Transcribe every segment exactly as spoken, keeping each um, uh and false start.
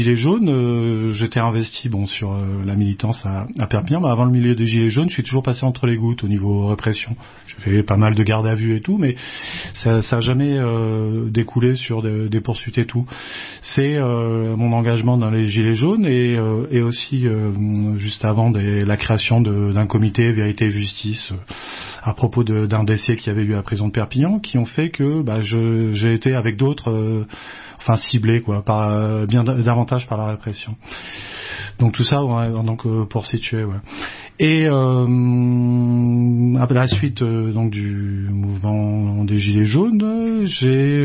Gilets jaunes, euh, j'étais investi bon sur euh, la militance à, à Perpignan, mais avant le milieu des Gilets jaunes, je suis toujours passé entre les gouttes au niveau répression. J'ai fait pas mal de gardes à vue et tout, mais ça, ça a jamais euh, découlé sur de, des poursuites et tout. C'est euh, mon engagement dans les Gilets jaunes et, euh, et aussi euh, juste avant des, la création de, d'un comité Vérité et Justice euh, à propos de, d'un décès qui avait eu à la prison de Perpignan, qui ont fait que bah, je, j'ai été avec d'autres euh, enfin ciblé quoi, par euh, bien d- davantage par la répression. Donc tout ça, ouais, donc euh, pour situer. Ouais. Et euh, à la suite euh, donc du mouvement des Gilets jaunes, j'ai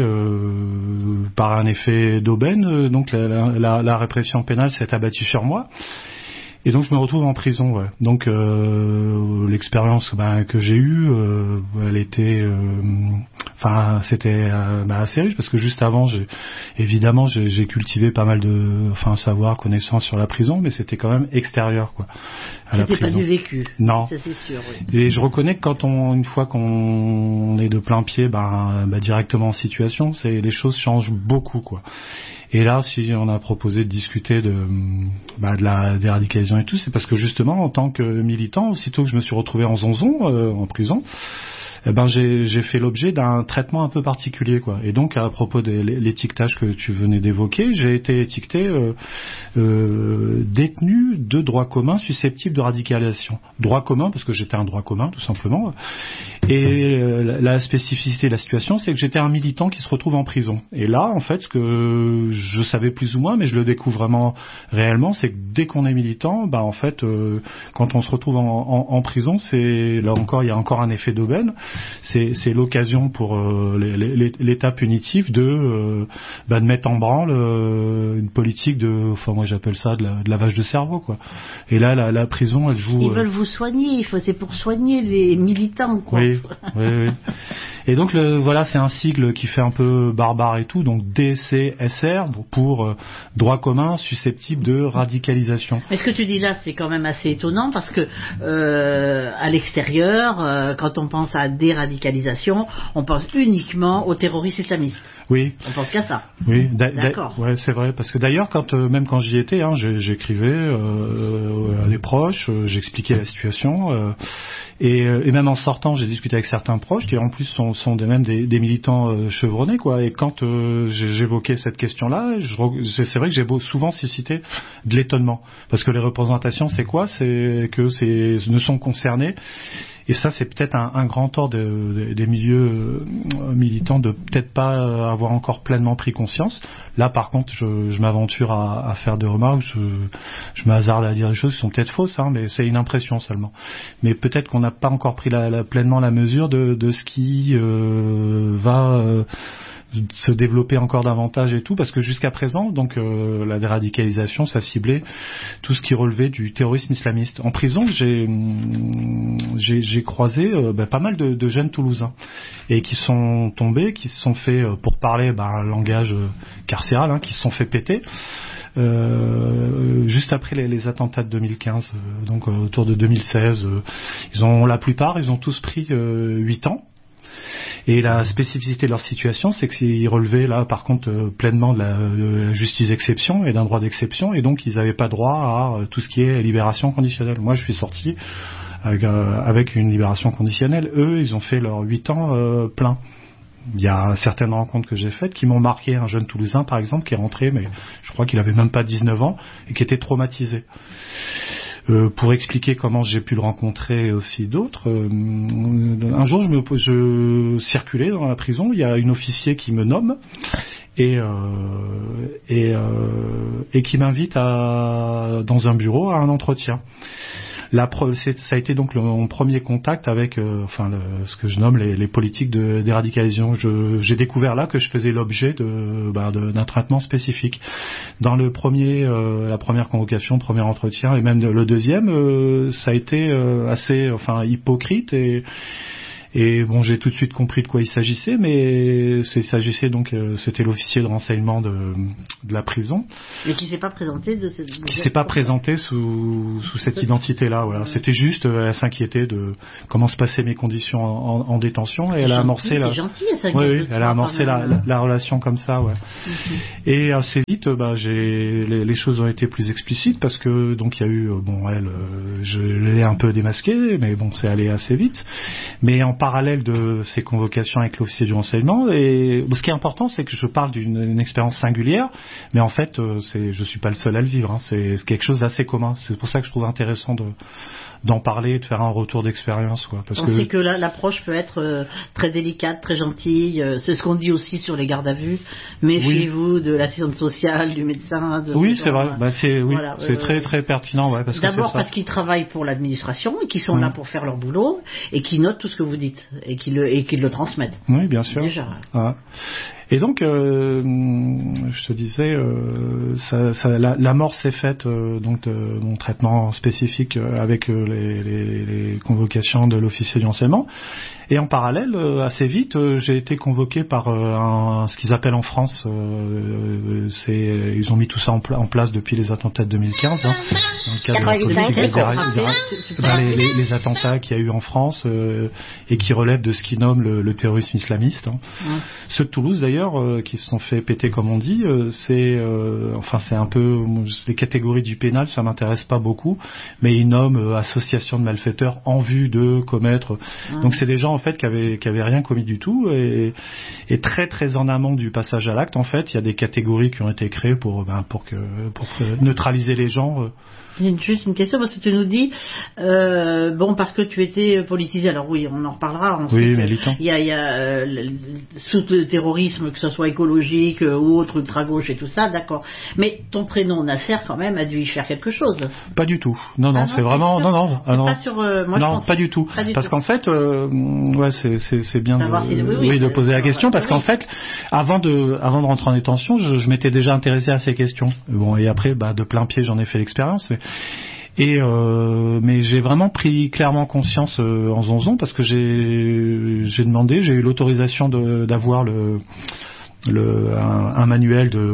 euh, par un effet d'aubaine, euh, donc la, la, la répression pénale s'est abattue sur moi. Et donc je me retrouve en prison. Ouais. Donc euh, l'expérience ben, que j'ai eue, euh, elle était, euh, enfin c'était euh, ben, assez riche parce que juste avant, j'ai, évidemment, j'ai, j'ai cultivé pas mal de, enfin savoir, connaissances sur la prison, mais c'était quand même extérieur quoi. À c'était la prison. Pas du vécu. Non. Ça c'est sûr. Oui. Et je reconnais que quand on, une fois qu'on est de plein pied, ben, ben directement en situation, c'est les choses changent beaucoup quoi. Et là, si on a proposé de discuter de, bah, de la déradicalisation et tout, c'est parce que justement, en tant que militant, aussitôt que je me suis retrouvé en zonzon, euh, en prison, eh ben j'ai, j'ai fait l'objet d'un traitement un peu particulier, quoi. Et donc, à propos de l'étiquetage que tu venais d'évoquer, j'ai été étiqueté euh, euh, détenu de droit commun susceptible de radicalisation. Droit commun, parce que j'étais un droit commun, tout simplement. Et euh, la spécificité de la situation, c'est que j'étais un militant qui se retrouve en prison. Et là, en fait, ce que je savais plus ou moins, mais je le découvre vraiment réellement, c'est que dès qu'on est militant, bah en fait, euh, quand on se retrouve en, en, en prison, c'est là encore, il y a encore un effet d'aubaine. C'est, c'est l'occasion pour euh, les, les, l'État punitif de, euh, bah, de mettre en branle euh, une politique de, enfin moi j'appelle ça de, la, de lavage de cerveau, quoi. Et là, la, la prison, elle joue. Ils euh... veulent vous soigner. Il faut, c'est pour soigner les militants, quoi. Oui, oui, oui. Et donc le, voilà, c'est un sigle qui fait un peu barbare et tout, donc D C S R pour euh, droit commun susceptible de radicalisation. Mais ce que tu dis là, c'est quand même assez étonnant parce que euh, à l'extérieur, euh, quand on pense à déradicalisation, on pense uniquement aux terroristes islamistes. Oui. On pense qu'à ça. Oui, d'a- d'accord. D'a- ouais, c'est vrai, parce que d'ailleurs, quand euh, même quand j'y étais, hein, j'ai, j'écrivais euh, à des proches, euh, j'expliquais la situation, euh, et, et même en sortant, j'ai discuté avec certains proches qui en plus sont, sont des, même des, des militants euh, chevronnés, quoi. Et quand euh, j'ai, j'évoquais cette question-là, je, c'est vrai que j'ai beau, souvent suscité de l'étonnement, parce que les représentations, c'est quoi ? C'est que c'est ne sont concernés. Et ça, c'est peut-être un, un grand tort de, de, des milieux euh, militants de peut-être pas avoir encore pleinement pris conscience. Là, par contre, je, je m'aventure à, à faire des remarques, je, je me hasarde à dire des choses qui sont peut-être fausses, hein, mais c'est une impression seulement. Mais peut-être qu'on n'a pas encore pris la, la, pleinement la mesure de, de ce qui euh, va... Euh, se développer encore davantage et tout, parce que jusqu'à présent, donc euh, la déradicalisation, ça ciblait tout ce qui relevait du terrorisme islamiste. En prison, j'ai j'ai, j'ai croisé euh, bah, pas mal de, de jeunes Toulousains et qui sont tombés, qui se sont fait, euh, pour parler bah, un langage euh, carcéral, hein, qui se sont fait péter. Euh, juste après les, les attentats de deux mille quinze, euh, donc euh, autour de deux mille seize, euh, ils ont la plupart, ils ont tous pris euh, huit ans. Et la spécificité de leur situation, c'est qu'ils relevaient là, par contre, euh, pleinement de la, de la justice d'exception et d'un droit d'exception, et donc ils n'avaient pas droit à euh, tout ce qui est libération conditionnelle. Moi, je suis sorti avec, euh, avec une libération conditionnelle. Eux, ils ont fait leurs huit ans euh, plein. Il y a certaines rencontres que j'ai faites qui m'ont marqué. Un jeune Toulousain, par exemple, qui est rentré, mais je crois qu'il avait même pas dix-neuf ans, et qui était traumatisé. Euh, pour expliquer comment j'ai pu le rencontrer et aussi d'autres, euh, un jour je, me, je circulais dans la prison, il y a une officier qui me nomme et, euh, et, euh, et qui m'invite à, dans un bureau à un entretien. La, c'est, ça a été donc le, mon premier contact avec euh, enfin le, ce que je nomme les, les politiques de déradicalisation. Je, j'ai découvert là que je faisais l'objet de, bah, de, d'un traitement spécifique. Dans le premier, euh, la première convocation, le premier entretien et même le deuxième, euh, ça a été euh, assez enfin hypocrite et Et bon, j'ai tout de suite compris de quoi il s'agissait, mais il s'agissait donc, euh, c'était l'officier de renseignement de, de la prison. Mais qui s'est pas présenté de cette... Qui s'est pas présenté sous, sous cette identité-là, voilà. Ouais. C'était juste, euh, elle s'inquiétait de comment se passaient mes conditions en, en, en détention, et c'est elle a gentil, amorcé c'est la... gentil, ça. Oui, oui, elle a amorcé la, la, la relation comme ça, ouais. Mm-hmm. Et assez vite, bah, j'ai, les, les choses ont été plus explicites parce que, donc, il y a eu, bon, elle, euh, je l'ai un peu démasquée, mais bon, c'est allé assez vite. Mais en parallèle de ces convocations avec l'officier du renseignement, et ce qui est important, c'est que je parle d'une une expérience singulière, mais en fait, euh, c'est, je suis pas le seul à le vivre, hein, c'est quelque chose d'assez commun. C'est pour ça que je trouve intéressant de d'en parler, de faire un retour d'expérience, quoi. Parce on que sait que là, l'approche peut être euh, très délicate, très gentille. Euh, c'est ce qu'on dit aussi sur les gardes à vue. Méfiez-vous oui. de l'assistante sociale, du médecin. De oui, c'est vrai. Bah, c'est oui, voilà, c'est euh, très très pertinent, ouais. Parce d'abord que c'est parce qu'ils travaillent pour l'administration et qu'ils sont oui. là pour faire leur boulot et qui notent tout ce que vous dites et qui le et qui le transmettent. Oui, bien sûr. Déjà. Ah. Et donc, euh, je te disais, euh, ça, ça, la, la mort s'est faite euh, donc de mon traitement spécifique euh, avec euh, les, les, les convocations de l'officier du renseignement. Et en parallèle, euh, assez vite, euh, j'ai été convoqué par euh, un, ce qu'ils appellent en France, euh, c'est, ils ont mis tout ça en, pla- en place depuis les attentats de deux mille quinze, hein, dans le cadre de la politique de déra- les, les, les attentats qu'il y a eu en France euh, et qui relèvent de ce qu'ils nomment le, le terrorisme islamiste. Hein. Ouais. Ceux de Toulouse d'ailleurs, euh, qui se sont fait péter comme on dit, euh, c'est, euh, enfin c'est un peu les catégories du pénal, ça m'intéresse pas beaucoup, mais ils nomment euh, association de malfaiteurs en vue de commettre. Ouais. Donc c'est des gens en fait qui avaient qui avaient rien commis du tout et, et très très en amont du passage à l'acte en fait, il y a des catégories qui ont été créées pour ben, pour que pour neutraliser les gens. Euh. Juste une question parce que tu nous dis euh, bon parce que tu étais politisé, alors oui on en reparlera, on oui, sait mais il y a, y a euh, le, sous le terrorisme que ce soit écologique euh, ou autre ultra gauche et tout ça, d'accord, mais ton prénom Nasser quand même a dû y faire quelque chose. Pas du tout, non non, ah non c'est vraiment non non ah, non pas sur, euh, moi, non je pas du tout pas du parce tout. qu'en fait euh, ouais c'est c'est c'est bien de, si, oui, oui, oui, de poser la question parce oui. qu'en fait avant de avant de rentrer en détention je, je m'étais déjà intéressé à ces questions, bon et après bah de plein pied j'en ai fait l'expérience mais Et euh, mais j'ai vraiment pris clairement conscience euh, en zonzon parce que j'ai j'ai demandé, j'ai eu l'autorisation de, d'avoir le le un, un manuel de,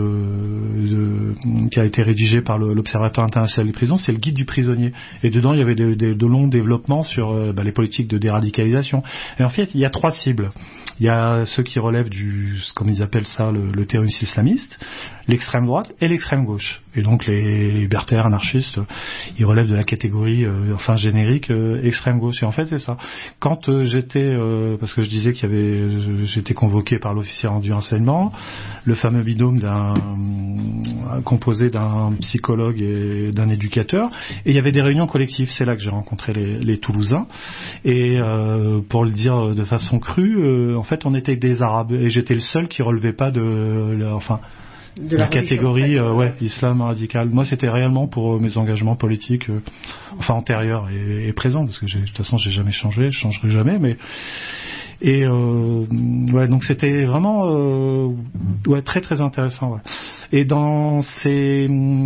de qui a été rédigé par le, l'Observatoire international des prisons, c'est le guide du prisonnier. Et dedans il y avait de, de, de longs développements sur euh, bah, les politiques de déradicalisation. Et en fait il y a trois cibles. Il y a ceux qui relèvent du, comme ils appellent ça, le, le terrorisme islamiste, l'extrême droite et l'extrême gauche. Et donc les libertaires, anarchistes, ils relèvent de la catégorie, euh, enfin générique, euh, extrême gauche. Et en fait c'est ça. Quand euh, j'étais, euh, parce que je disais qu'il y avait, j'étais convoqué par l'officier du renseignement, le fameux binôme d'un composé d'un psychologue et d'un éducateur, et il y avait des réunions collectives. C'est là que j'ai rencontré les, les Toulousains. Et euh, pour le dire de façon crue, euh, en fait on était des Arabes et j'étais le seul qui relevait pas de, la, enfin. De la, la catégorie euh, ouais islam radical. Moi c'était réellement pour euh, mes engagements politiques euh, enfin antérieurs et, et présents parce que j'ai, de toute façon j'ai jamais changé, je changerai jamais mais et euh, ouais donc c'était vraiment euh, ouais très très intéressant ouais. Et dans ces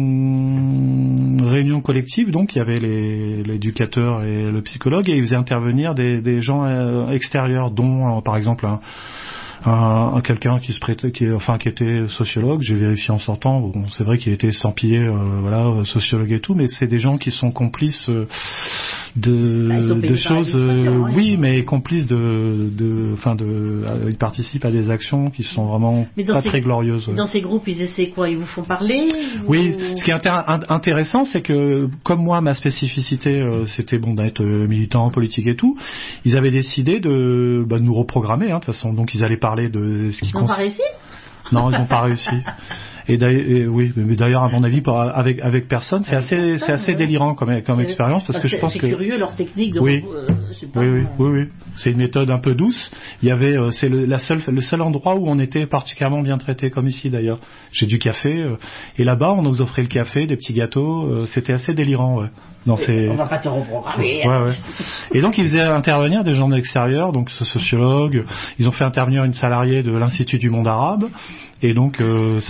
hum, réunions collectives donc il y avait les, l'éducateur et le psychologue et ils faisaient intervenir des, des gens euh, extérieurs dont euh, par exemple un Un, un quelqu'un qui se prêtait, qui, enfin, qui était sociologue, j'ai vérifié en sortant, bon, c'est vrai qu'il était estampillé, euh, voilà, sociologue et tout, mais c'est des gens qui sont complices euh, de, bah, de choses, euh, oui, mais complices de, de, enfin, de, euh, ils participent à des actions qui sont vraiment pas ces, très glorieuses. Dans ces groupes, ils essaient quoi? Ils vous font parler? Oui, ou... ce qui est intér- intéressant, c'est que, comme moi, ma spécificité, euh, c'était bon d'être euh, militant politique et tout, ils avaient décidé de, bah, de nous reprogrammer, hein, de toute façon, donc ils allaient parler de ce qui Ils n'ont pas réussi? Non, ils n'ont pas réussi. Et, et oui, mais d'ailleurs, à mon avis, avec avec personne, c'est assez personne, c'est assez ouais. délirant comme comme expérience parce que je pense c'est que c'est curieux leur technique. Donc, oui, euh, c'est pas oui, oui, oui, oui, c'est une méthode un peu douce. Il y avait, euh, c'est le, la seule, le seul endroit où on était particulièrement bien traité, comme ici d'ailleurs. J'ai du café euh, et là-bas, on nous offrait le café, des petits gâteaux. Euh, c'était assez délirant. Ouais. Dans ces... On va pas te reprogrammer. Ouais, ouais. Et donc ils faisaient intervenir des gens de l'extérieur, donc ce sociologue. Ils ont fait intervenir une salariée de l'Institut du monde arabe. Et donc euh, ça, ça, ça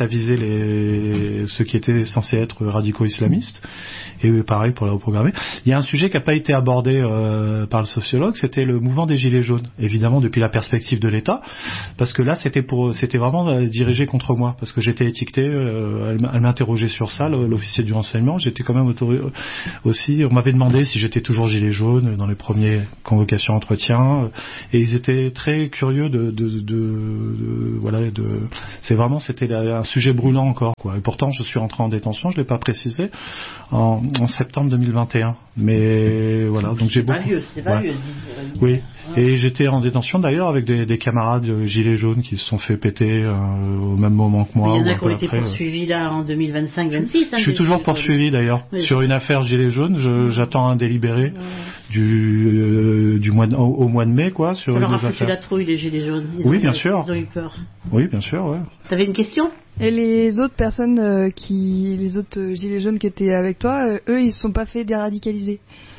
ça visait les ceux qui étaient censés être radicaux islamistes. Et pareil pour la reprogrammer. Il y a un sujet qui n'a pas été abordé euh, par le sociologue, c'était le mouvement des Gilets jaunes. Évidemment, depuis la perspective de l'État, parce que là, c'était pour, c'était vraiment euh, dirigé contre moi, parce que j'étais étiqueté. Euh, elle, elle m'interrogeait sur ça, l'officier du renseignement. J'étais quand même autorisé aussi. On m'avait demandé si j'étais toujours gilet jaune dans les premières convocations entretiens, et ils étaient très curieux de, de, de, de voilà, de. C'est vraiment, c'était un sujet brûlant encore, quoi. Et pourtant, je suis rentré en détention, je l'ai pas précisé, en, en septembre deux mille vingt et un. Mais voilà, donc j'ai beaucoup. Pas vieux, c'est pas ouais. vieux. Oui. Et j'étais en détention d'ailleurs avec des, des camarades gilets jaunes qui se sont fait péter euh, au même moment que moi. Il y en a qui ont été poursuivis là en deux mille vingt-cinq vingt-six. Je, hein, je suis toujours poursuivi d'ailleurs oui. sur une affaire gilets jaunes. Je, j'attends un délibéré ouais. du euh, du mois de, au, au mois de mai quoi sur. Ça leur a foutu affaires. La trouille les gilets jaunes. Ils oui ont, bien sûr. Ils ont eu peur. Oui bien sûr ouais. T'avais une question? Et les autres personnes euh, qui, les autres euh, gilets jaunes qui étaient avec toi, euh, eux ils se sont pas fait déradicaliser?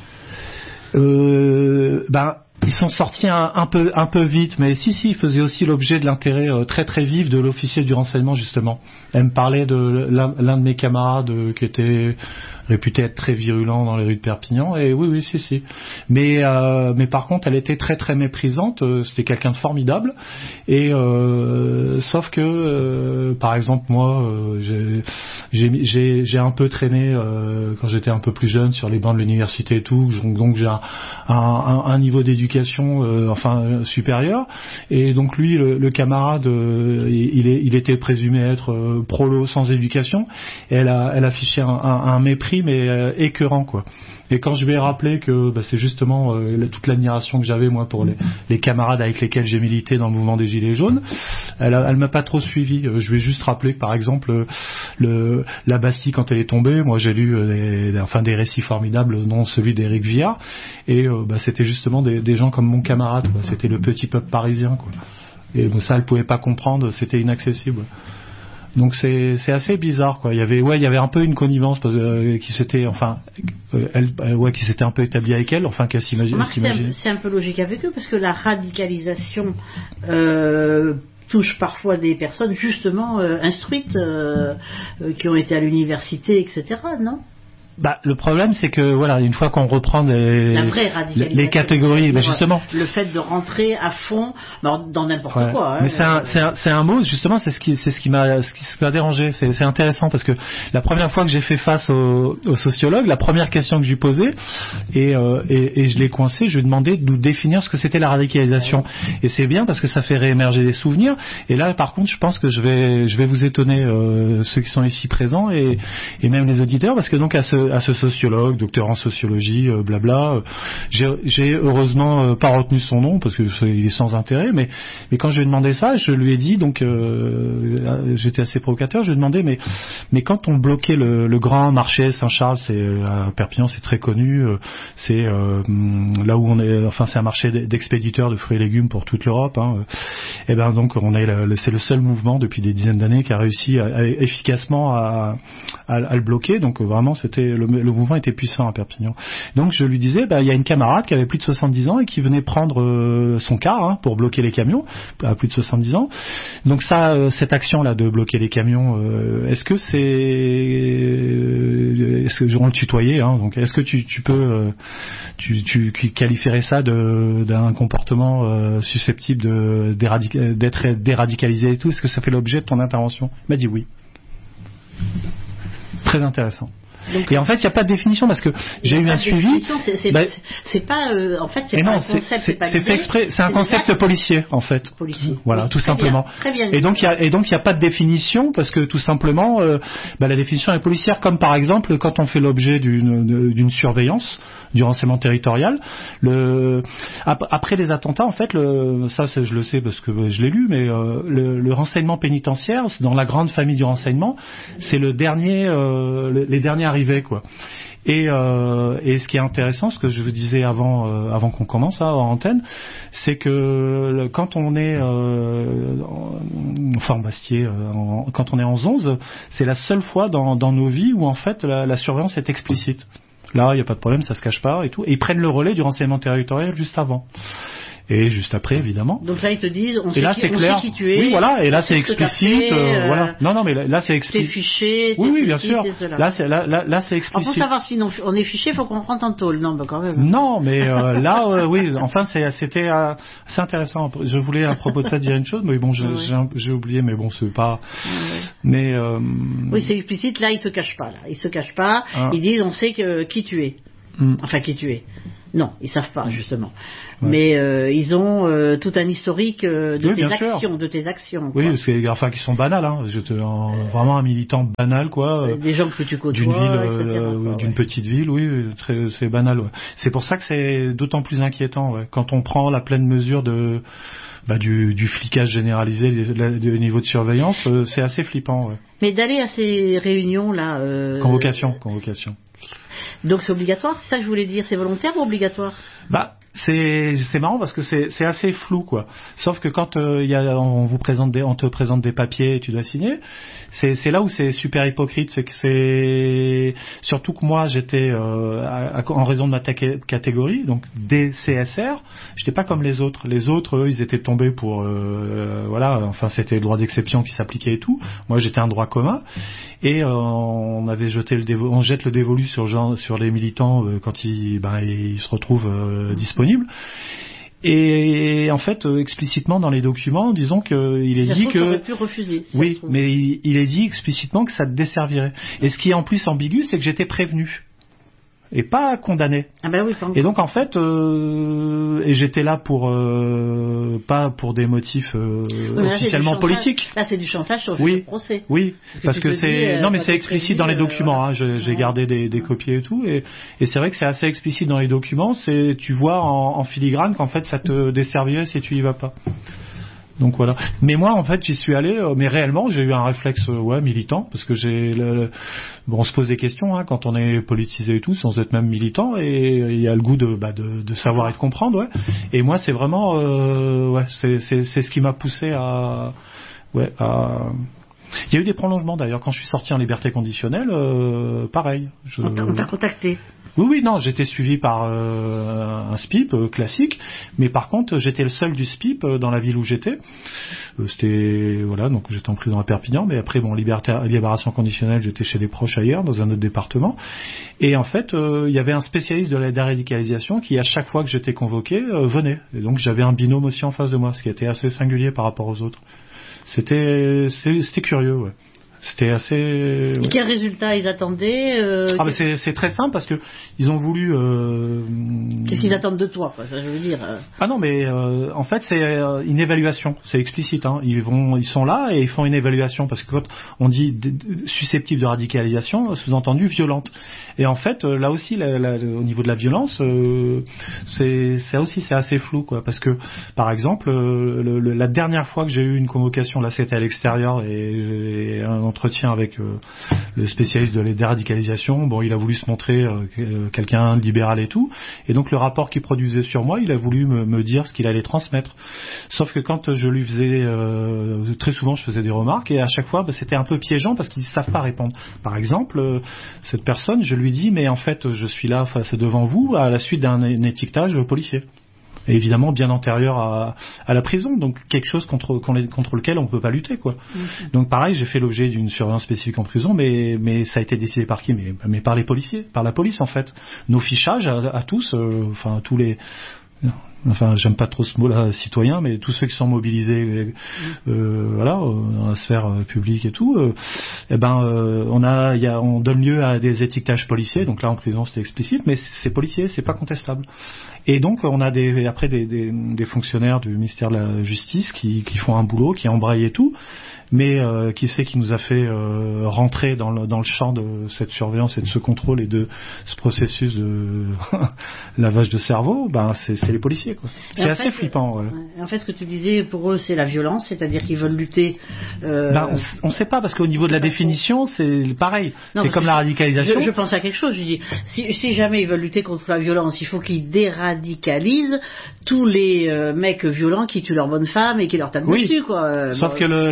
Euh, ben. Ils sont sortis un, un peu un peu vite, mais si si, ils faisaient aussi l'objet de l'intérêt euh, très très vif de l'officier du renseignement justement. Elle me parlait de l'un, l'un de mes camarades euh, qui était réputé être très virulent dans les rues de Perpignan, et oui oui si si. Mais euh, mais par contre, elle était très très méprisante. Euh, c'était quelqu'un de formidable, et euh, sauf que euh, par exemple moi, euh, j'ai, j'ai j'ai j'ai un peu traîné euh, quand j'étais un peu plus jeune sur les bancs de l'université et tout, donc, donc j'ai un, un, un niveau d'éducation Euh, enfin supérieur, et donc lui le, le camarade euh, il, est, il était présumé être euh, prolo sans éducation, et elle a elle affichait un, un, un mépris mais euh, écœurant quoi. Et quand je lui ai rappelé que bah, c'est justement euh, toute l'admiration que j'avais moi pour les, les camarades avec lesquels j'ai milité dans le mouvement des Gilets jaunes, elle, a, elle m'a pas trop suivi. Je lui ai juste rappelé que par exemple le, la Bastille quand elle est tombée, moi j'ai lu euh, des, enfin des récits formidables, dont celui d'Éric Viard, et euh, bah, c'était justement des, des gens comme mon camarade, quoi. C'était le petit peuple parisien, quoi. Et bon, ça elle pouvait pas comprendre, c'était inaccessible. Donc c'est c'est assez bizarre quoi. Il y avait ouais il y avait un peu une connivence euh, qui s'était enfin euh, elle euh, ouais qui s'était un peu établie avec elle, enfin qu'elle s'imagine. C'est un, c'est un peu logique avec eux parce que la radicalisation euh, touche parfois des personnes justement euh, instruites euh, euh, qui ont été à l'université et cetera. Non? Bah, le problème, c'est que voilà, une fois qu'on reprend les, la vraie radicalisation, les catégories, bah, justement, le fait de rentrer à fond dans, dans n'importe ouais. quoi. Hein, mais c'est un, c'est un, c'est un mot, justement, c'est ce qui, c'est ce qui m'a, ce qui m'a dérangé. C'est, c'est intéressant parce que la première fois que j'ai fait face au, au sociologue, la première question que je lui posais, et, euh, et, et je l'ai coincé, je lui ai demandé de nous définir ce que c'était la radicalisation. Et c'est bien parce que ça fait réémerger des souvenirs. Et là, par contre, je pense que je vais, je vais vous étonner euh, ceux qui sont ici présents et, et même les auditeurs, parce que donc à ce à ce sociologue, docteur en sociologie, euh, blabla. Euh, j'ai, j'ai heureusement euh, pas retenu son nom parce que il est sans intérêt, mais mais quand je lui ai demandé ça, je lui ai dit donc euh, j'étais assez provocateur. Je lui ai demandé mais mais quand on bloquait le, le grand marché Saint-Charles, c'est à Perpignan, c'est très connu, euh, c'est euh, là où on est, enfin c'est un marché d'expéditeurs de fruits et légumes pour toute l'Europe. Hein, et ben donc on est le, c'est le seul mouvement depuis des dizaines d'années qui a réussi à, à, efficacement à, à, à le bloquer. Donc vraiment c'était le, le mouvement était puissant à Perpignan. Donc je lui disais, bah, il y a une camarade qui avait plus de soixante-dix ans et qui venait prendre euh, son car hein, pour bloquer les camions à plus de soixante-dix ans. Donc ça, euh, cette action-là de bloquer les camions, euh, est-ce que c'est, euh, est-ce que on le tutoyait hein, donc est-ce que tu, tu peux, euh, tu, tu qualifierais ça de, d'un comportement euh, susceptible de, d'éradic- d'être déradicalisé et tout? Est-ce que ça fait l'objet de ton intervention? Il m'a dit oui. Très intéressant. Donc, et en fait, il n'y a pas de définition parce que j'ai eu un suivi. C'est, c'est, bah, c'est pas, euh, en fait, c'est pas non, un concept, c'est, c'est, pas c'est fait exprès. C'est un concept policier, en fait. Policier. Voilà, oui, tout très simplement. Bien, très bien. Et donc, il y a, et donc, il n'y a pas de définition parce que tout simplement, euh, bah, la définition est policière. Comme par exemple, quand on fait l'objet d'une, d'une surveillance du renseignement territorial, le, après les attentats, en fait, le, ça, c'est, je le sais parce que je l'ai lu, mais euh, le, le renseignement pénitentiaire, dans la grande famille du renseignement, c'est le dernier, euh, les derniers arrivés, quoi. Et, euh, et ce qui est intéressant, ce que je vous disais avant, euh, avant qu'on commence là, en antenne, c'est que le, quand on est euh, en Fort Bastier, euh, en, quand on est en onze, c'est la seule fois dans, dans nos vies où en fait la, la surveillance est explicite. Là, il n'y a pas de problème, ça se cache pas et tout. Et ils prennent le relais du renseignement territorial juste avant. Et juste après, évidemment. Donc là, ils te disent, on, et sait, là, qui, c'est on clair. sait qui tu es. Oui, voilà. Et là, c'est explicite. Fait, euh, euh, voilà. Non, non, mais là, là c'est explicite. T'es fiché. Oui, oui, bien sûr. Là, là, c'est là, là, là, c'est explicite. Alors, pour savoir si on est fiché, il faut qu'on rentre en tôle. Non, bah quand même. Non, mais euh, là, euh, oui. Enfin, c'est, c'était euh, c'est intéressant. Je voulais à propos de ça dire une chose, mais bon, je, oui. j'ai, j'ai oublié. Mais bon, c'est pas. Oui. Mais. Euh... Oui, c'est explicite. Là, ils se cachent pas. Là, ils se cachent pas. Ah. Ils disent, on sait que qui tu es. Mm. Enfin, qui tu es. Non, ils savent pas justement. Ouais. Mais euh, ils ont euh, tout un historique euh, de, oui, tes actions, sûr. de tes actions. Quoi. Oui, c'est enfin qui sont banales. Hein. J'étais un, vraiment un militant banal, quoi. Euh, des gens que tu côtoies, d'une ville, et cetera. Euh, quoi, d'une ouais. petite ville, oui, très, c'est banal. Ouais. C'est pour ça que c'est d'autant plus inquiétant ouais. Quand on prend la pleine mesure de bah, du, du flicage généralisé du niveau de surveillance, euh, c'est assez flippant. Ouais. Mais d'aller à ces réunions là. Euh... Convocation, convocation. Donc c'est obligatoire, c'est ça que je voulais dire, c'est volontaire ou obligatoire? Bah c'est c'est marrant parce que c'est c'est assez flou quoi. Sauf que quand il euh, y a on vous présente des on te présente des papiers et tu dois signer, c'est c'est là où c'est super hypocrite, c'est que c'est surtout que moi j'étais euh, à, à, en raison de ma ta- catégorie donc D C S R, j'étais pas comme les autres. Les autres eux, ils étaient tombés pour euh, voilà, enfin c'était le droit d'exception qui s'appliquait et tout. Moi j'étais un droit commun et euh, on avait jeté le dévolu, on jette le dévolu sur genre, sur les militants euh, quand ils ben ils se retrouvent euh, disponibles. Et en fait, euh, explicitement dans les documents, disons qu'il est ça dit que pu refuser, si oui, mais il, il est dit explicitement que ça te desservirait. Et ce qui est en plus ambigu, c'est que j'étais prévenu et pas condamné. Ah ben oui, et donc en fait, euh, et j'étais là pour euh, pas pour des motifs euh, là, officiellement politiques. Là, c'est du chantage sur le oui, procès. Oui, parce que, parce que c'est euh, non mais c'est explicite dans les documents. Euh, hein, je, j'ai ouais. gardé des, des copies et tout, et, et c'est vrai que c'est assez explicite dans les documents. C'est tu vois en, en filigrane qu'en fait ça te desservirait si tu y vas pas. Donc voilà. Mais moi, en fait, j'y suis allé, euh, mais réellement, j'ai eu un réflexe, euh, ouais, militant, parce que j'ai, le, le, bon, on se pose des questions hein, quand on est politisé et tout, sans être même militant, et il y a le goût de, bah, de, de savoir et de comprendre, ouais. Et moi, c'est vraiment, euh, ouais, c'est, c'est, c'est ce qui m'a poussé à, ouais, à. Il y a eu des prolongements d'ailleurs quand je suis sorti en liberté conditionnelle, euh, pareil. Je... On, t'a, on t'a contacté. Oui, oui, non, j'étais suivi par euh, un S P I P euh, classique, mais par contre, j'étais le seul du S P I P euh, dans la ville où j'étais. Euh, c'était voilà, donc j'étais en prison à Perpignan, mais après, bon, liberté, libération conditionnelle, j'étais chez des proches ailleurs, dans un autre département. Et en fait, euh, il y avait un spécialiste de la déradicalisation qui, à chaque fois que j'étais convoqué, euh, venait. Et donc, j'avais un binôme aussi en face de moi, ce qui était assez singulier par rapport aux autres. C'était, c'était, c'était curieux, ouais. C'était assez. Ouais. Et quel résultat ils attendaient euh, Ah ben c'est, c'est très simple parce que ils ont voulu. Euh... Qu'est-ce qu'ils attendent de toi, quoi, ça je veux dire. Ah non mais euh, en fait c'est une évaluation, c'est explicite. Hein. Ils vont, ils sont là et ils font une évaluation parce que quand on dit d- d- susceptible de radicalisation, sous-entendu violente. Et en fait là aussi la, la, au niveau de la violence, euh, c'est, c'est aussi c'est assez flou quoi parce que par exemple euh, le, le, la dernière fois que j'ai eu une convocation là c'était à l'extérieur et, et un entretien avec euh, le spécialiste de la déradicalisation. Bon, il a voulu se montrer euh, quelqu'un de libéral et tout. Et donc, le rapport qu'il produisait sur moi, il a voulu me, me dire ce qu'il allait transmettre. Sauf que quand je lui faisais... Euh, très souvent, je faisais des remarques et à chaque fois, bah, c'était un peu piégeant parce qu'ils ne savent pas répondre. Par exemple, euh, cette personne, je lui dis, mais en fait, je suis là face devant vous à la suite d'un étiquetage policier. Et évidemment bien antérieur à, à la prison, donc quelque chose contre, contre lequel on ne peut pas lutter, quoi. Mm-hmm. Donc pareil, j'ai fait l'objet d'une surveillance spécifique en prison, mais, mais ça a été décidé par qui mais, mais par les policiers, par la police en fait. Nos fichages à, à tous, euh, enfin tous les... Enfin, j'aime pas trop ce mot-là, citoyen, mais tous ceux qui sont mobilisés, euh, voilà, dans la sphère euh, publique et tout, euh, eh ben, euh, on a, y a, on donne lieu à des étiquetages policiers. Donc là, en prison, c'était explicite, mais c'est policier, c'est pas contestable. Et donc, on a des, après des, des, des fonctionnaires du ministère de la Justice qui, qui font un boulot, qui embrayent et tout. Mais euh, qui c'est qui nous a fait euh, rentrer dans le, dans le champ de cette surveillance et de ce contrôle et de ce processus de lavage de cerveau, ben c'est, c'est les policiers, quoi. C'est assez fait, flippant. Ouais. En fait, ce que tu disais, pour eux, c'est la violence, c'est-à-dire qu'ils veulent lutter. Euh... Ben, on ne sait pas, parce qu'au niveau de la définition, c'est pareil. Non, c'est comme la radicalisation. Je, je pense à quelque chose. Je dis, si, si jamais ils veulent lutter contre la violence, il faut qu'ils déradicalisent tous les euh, mecs violents qui tuent leurs bonnes femmes et qui leur tapent oui. dessus, quoi. Sauf bon, que le, la, la,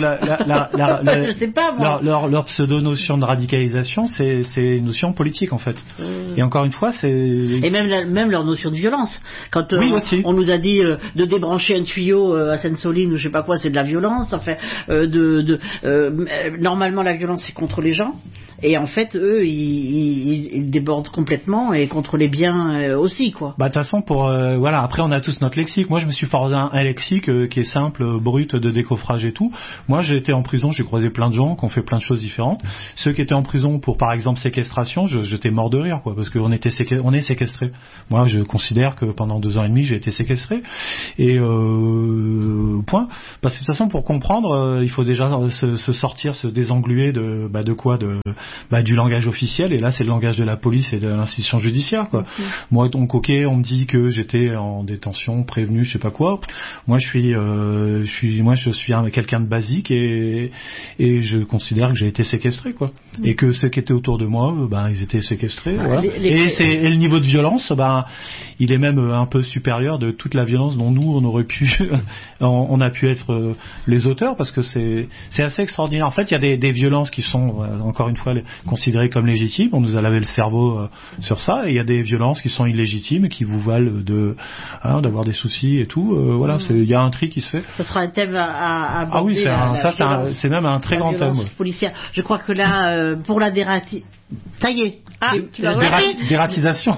la, la, la, je sais pas moi. Leur, leur, leur pseudo-notion de radicalisation, c'est, c'est une notion politique en fait. Mmh. Et encore une fois, c'est... Et même, la, même leur notion de violence. Quand euh, oui, on, aussi. on nous a dit euh, de débrancher un tuyau euh, à Sainte-Soline ou je sais pas quoi, c'est de la violence. Enfin, euh, de, de, euh, normalement la violence c'est contre les gens. Et en fait, eux, ils, ils, ils débordent complètement et contre les biens euh, aussi, quoi. Bah de toute façon, pour euh, voilà. Après, on a tous notre lexique. Moi, je me suis forgé un, un lexique euh, qui est simple, euh, brut, de décoffrage et tout. Moi, j'ai été en prison, j'ai croisé plein de gens qui ont fait plein de choses différentes. Ceux qui étaient en prison pour, par exemple, séquestration, je, j'étais mort de rire, quoi, parce qu'on était séquest... on est séquestré. Moi, je considère que pendant deux ans et demi, j'ai été séquestré. Et euh, point. Parce que de toute façon, pour comprendre, euh, il faut déjà se, se sortir, se désengluer de, bah, de quoi, de Bah, du langage officiel, et là c'est le langage de la police et de l'institution judiciaire, quoi. Okay. Moi donc ok, on me dit que j'étais en détention, prévenu, je sais pas quoi. Moi je suis, euh, je suis, moi je suis un, quelqu'un de basique et et je considère que j'ai été séquestré, quoi. Mm. Et que ceux qui étaient autour de moi, ben ils étaient séquestrés. Ah, voilà. les, les... Et, c'est, et le niveau de violence, ben il est même un peu supérieur de toute la violence dont nous on aurait pu, on, on a pu être les auteurs, parce que c'est c'est assez extraordinaire. En fait, il y a des, des violences qui sont encore une fois considérées comme légitimes. On nous a lavé le cerveau euh, sur ça. Et il y a des violences qui sont illégitimes, qui vous valent de hein, d'avoir des soucis et tout. Euh, voilà, mmh. il y a un tri qui se fait. Ce sera un thème à, à aborder. Ah oui, c'est un, la, ça la c'est, un, c'est même un très grand thème. Policière. Je crois que là, euh, pour la dérati... Ça y est. Ah, tu l'as Déra- dératisation.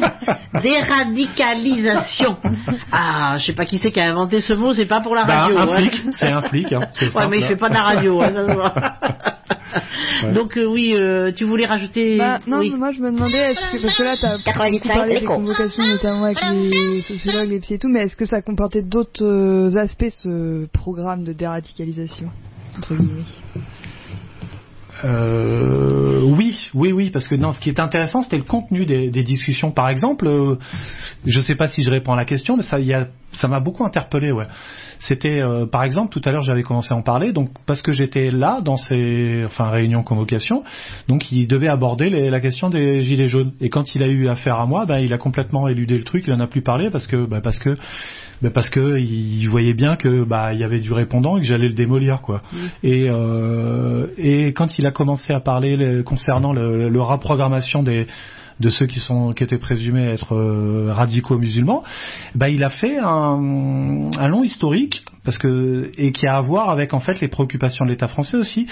Déradicalisation. Ah, je sais pas qui c'est qui a inventé ce mot. C'est pas pour la radio. Bah, un hein. flic, c'est un flic. Hein. C'est ouais, simple, mais il fait pas de la radio. Hein, ça se voit. Ouais. Donc euh, oui, euh, tu voulais rajouter bah, Non, oui. mais moi je me demandais, est-ce que, parce que là tu as beaucoup parlé des convocations, notamment avec les sociologues, les psy et tout, mais est-ce que ça comportait d'autres euh, aspects, ce programme de déradicalisation, entre guillemets? Euh, oui, oui, oui, parce que non, ce qui est intéressant, c'était le contenu des, des discussions. Par exemple, euh, je sais pas si je réponds à la question, mais ça, y a, ça m'a beaucoup interpellé. Ouais, c'était, euh, par exemple, tout à l'heure, j'avais commencé à en parler, donc parce que j'étais là dans ces, enfin, réunions convocation, donc il devait aborder les, la question des gilets jaunes. Et quand il a eu affaire à moi, ben, il a complètement éludé le truc, il en a plus parlé parce que, ben, parce que. Ben parce que il voyait bien que bah il y avait du répondant et que j'allais le démolir, quoi. Mmh. Et euh, et quand il a commencé à parler le, concernant le, le reprogrammation des de ceux qui sont qui étaient présumés être euh, radicaux musulmans, bah il a fait un, un long historique parce que et qui a à voir avec en fait les préoccupations de l'État français aussi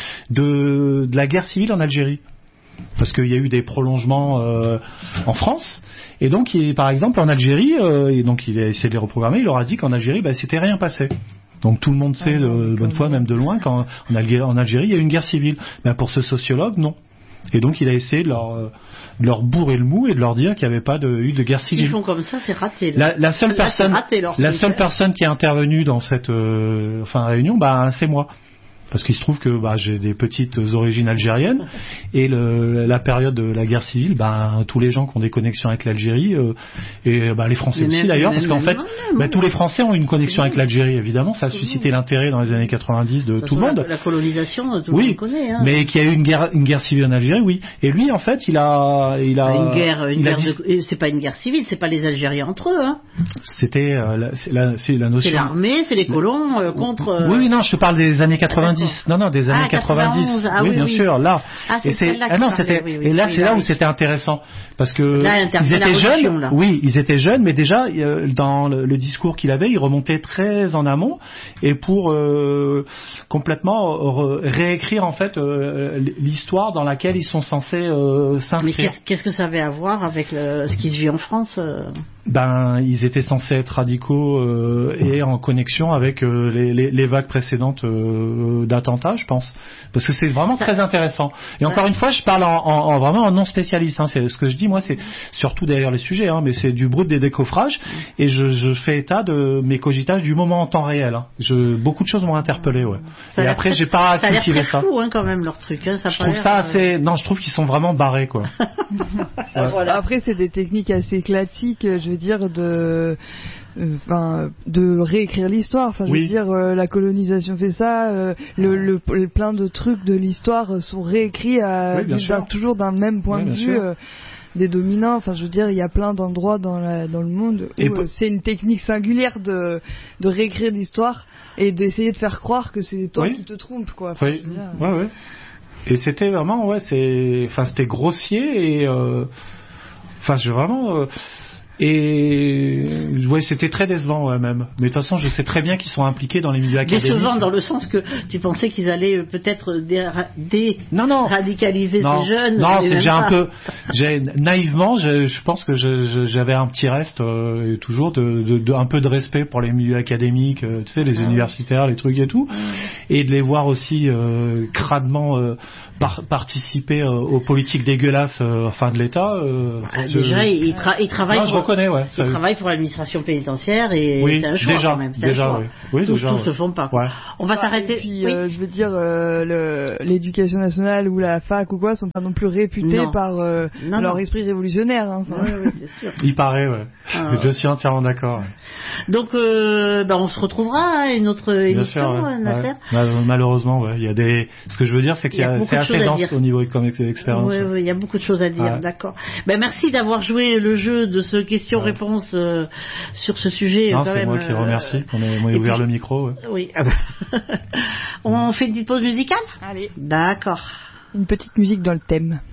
de de la guerre civile en Algérie. Parce qu'il y a eu des prolongements euh, en France, et donc il, par exemple en Algérie, euh, et donc il a essayé de les reprogrammer, il leur a dit qu'en Algérie, bah, c'était rien passé. Donc tout le monde sait, de ah, bonne foi, même de loin, qu'en en Algérie, en Algérie, il y a eu une guerre civile. Bah, pour ce sociologue, non. Et donc il a essayé de leur, de leur bourrer le mou et de leur dire qu'il n'y avait pas de, eu de guerre civile. S'ils font comme ça, c'est raté. Là. La, la seule là, personne, raté, la seule personne qui est intervenue dans cette euh, enfin, réunion, bah, c'est moi. Parce qu'il se trouve que bah, j'ai des petites origines algériennes et le, la période de la guerre civile, bah, tous les gens qui ont des connexions avec l'Algérie euh, et bah, les Français mais aussi même, d'ailleurs, parce qu'en fait, bah, tous les Français ont une connexion avec l'Algérie, évidemment, ça a suscité l'intérêt dans les années quatre-vingt-dix de, de tout le monde. La, la colonisation, tout oui, le monde connaît. Hein. Mais qu'il y a eu une guerre, une guerre civile en Algérie, oui. Et lui, en fait, il a, il a. Une guerre, une il guerre a dit... de... c'est pas une guerre civile, c'est pas les Algériens entre eux. Hein. C'était euh, la, c'est la, c'est la notion. C'est l'armée, c'est les colons euh, contre. Euh... Oui, oui, non, je te parle des années quatre-vingt-dix. Non, non, des années. Ah, quatre-vingt-dix. Ah, oui, oui, bien oui. sûr, là. Ah, c'est et c'est, là ah non, c'était, oui, oui, et là, oui, c'est là, là oui. où c'était intéressant. Parce que, là, ils étaient jeunes. Là. Oui, ils étaient jeunes, mais déjà, euh, dans le, le discours qu'il avait, il remontait très en amont, et pour, euh, complètement re- réécrire, en fait, euh, l'histoire dans laquelle ils sont censés, euh, s'inscrire. Mais qu'est-ce, qu'est-ce que ça avait à voir avec le, ce qui se vit en France? euh... Ben, ils étaient censés être radicaux euh, et en connexion avec euh, les, les, les vagues précédentes euh, d'attentats, je pense, parce que c'est vraiment ça, très intéressant. Et encore ouais. une fois, je parle en, en, en vraiment en non spécialiste. Hein. C'est ce que je dis, moi, c'est surtout derrière les sujets, hein, mais c'est du brut des décoffrages. Et je, je fais état de mes cogitages du moment en temps réel. Hein. Je, beaucoup de choses m'ont interpellé, ouais. Ça et après, très, j'ai pas ça cultivé ça. Ça. Fou, hein, quand même leur truc. Hein, ça je trouve ça assez. Non, je trouve qu'ils sont vraiment barrés, quoi. ouais. Voilà. Après, c'est des techniques assez classiques. Je veux dire de enfin de réécrire l'histoire, enfin je oui. veux dire euh, la colonisation fait ça, euh, le, le, le plein de trucs de l'histoire sont réécrits à, oui, d'un, toujours d'un même point oui, de vue euh, des dominants. Enfin, je veux dire, il y a plein d'endroits dans la, dans le monde où euh, c'est une technique singulière de, de réécrire l'histoire et d'essayer de faire croire que c'est toi oui. qui te trompes, quoi. Enfin, oui. Ouais, ouais. Et c'était vraiment, ouais, c'est, enfin, c'était grossier et, euh, enfin, je vraiment. Euh, Et ouais, c'était très décevant ouais, même. Mais de toute façon, je sais très bien qu'ils sont impliqués dans les milieux académiques. Décevant dans le sens que tu pensais qu'ils allaient peut-être déradicaliser dé- ces jeunes. Non, c'est j'ai pas. un peu, j'ai naïvement, je, je pense que je, je, j'avais un petit reste euh, toujours de, de, de un peu de respect pour les milieux académiques, euh, tu sais, les ah, universitaires, les trucs et tout, ah, et de les voir aussi euh, cradement euh, par, participer euh, aux politiques dégueulasses, euh, enfin de l'État. Euh, ah, déjà, ils tra- il travaillent. Non, je reconnais, ouais. Ils travaillent pour l'administration pénitentiaire et oui, c'est un choix déjà, quand même. C'est déjà, un choix. Oui. Oui, tous déjà, tous ouais. se font pas. Ouais. On va bah, s'arrêter. Et puis, oui. euh, je veux dire, euh, le, l'éducation nationale ou la fac ou quoi sont pas non plus réputés non. par euh, non, leur non. esprit révolutionnaire. Hein, enfin. Oui, oui, c'est sûr. Il paraît, ouais. Alors, je suis entièrement d'accord. Ouais. Donc, euh, bah, on se retrouvera à une autre Bien émission, sûr, ouais. Nasser. Ouais. Malheureusement, ouais. Il y a des. Ce que je veux dire, c'est qu'il y a, y a c'est assez dense au niveau comme expérience. Oui, oui, il y a beaucoup de choses à dire. Ouais. D'accord. Ben merci d'avoir joué le jeu de ce question-réponse. Ouais. Euh, sur ce sujet. Non, quand c'est même, moi qui remercie euh, qu'on ait, ait ouvert puis, le micro. Ouais. Oui. On fait une petite pause musicale ? Allez. D'accord. Une petite musique dans le thème.